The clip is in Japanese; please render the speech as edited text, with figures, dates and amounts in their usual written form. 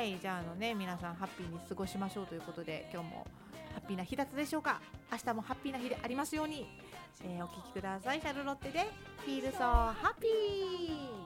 はいじゃあ皆さんハッピーに過ごしましょうということで、今日もハッピーな日だったでしょうか。明日もハッピーな日でありますように。お聞きください。シャルロッテで Feel So Happy。